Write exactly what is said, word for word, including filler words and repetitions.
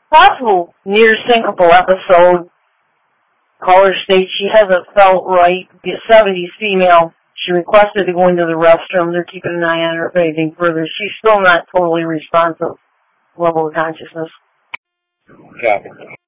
possible near syncopal episode. Caller states she hasn't felt right. The seventies female. She requested to go into the restroom. They're keeping an eye on her if anything further. She's still not totally responsive. Level of consciousness. Copy.